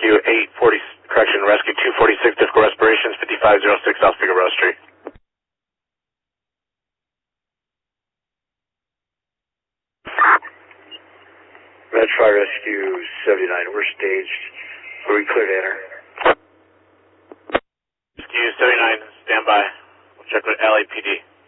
Rescue 840, correction, Rescue 246, difficult respirations, 5506 South Figueroa Street. Medfire Rescue 79, we're staged. Are we clear to enter? Rescue 79, stand by. We'll check with LAPD.